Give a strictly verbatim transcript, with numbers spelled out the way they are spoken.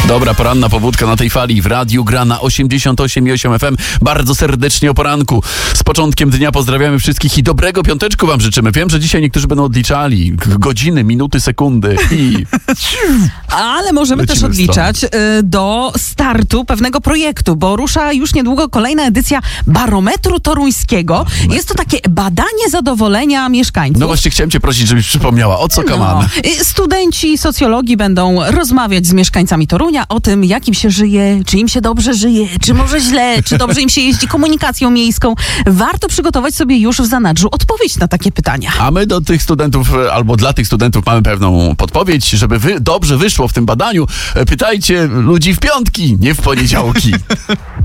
Dobra, poranna pobudka na tej fali w radiu gra na osiemdziesiąt osiem i osiem F M. Bardzo serdecznie o poranku. Z początkiem dnia pozdrawiamy wszystkich i dobrego piąteczku wam życzymy. Wiem, że dzisiaj niektórzy będą odliczali godziny, minuty, sekundy i... Ale możemy Lecimy też odliczać y, do startu pewnego projektu, bo rusza już niedługo kolejna edycja Barometru Toruńskiego. Barometr. Jest to takie badanie zadowolenia mieszkańców. No właśnie chciałem cię prosić, żebyś przypomniała, o co kaman. No. Y, Studenci socjologii będą rozmawiać z mieszkańcami Torunia o tym, jak im się żyje, czy im się dobrze żyje, czy może źle, czy dobrze im się jeździ komunikacją miejską. Warto przygotować sobie już w zanadrzu odpowiedź na takie pytania. A my do tych studentów, albo dla tych studentów mamy pewną podpowiedź, żeby wy dobrze wyszło w tym badaniu. Pytajcie ludzi w piątki, nie w poniedziałki.